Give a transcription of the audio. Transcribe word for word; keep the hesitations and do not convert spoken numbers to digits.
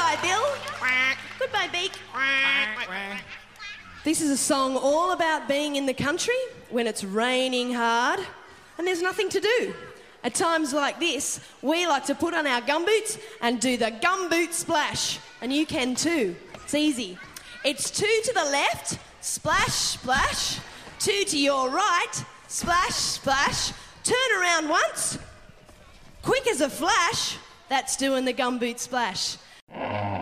Goodbye, Bill. Goodbye, Beak. This is a song all about being in the country when it's raining hard and there's nothing to do. At times like this, we like to put on our gumboots and do the gumboot splash. And you can too. It's easy. It's two to the left, splash, splash. Two to your right, splash, splash. Turn around once. Quick as a flash, that's doing the gumboot splash.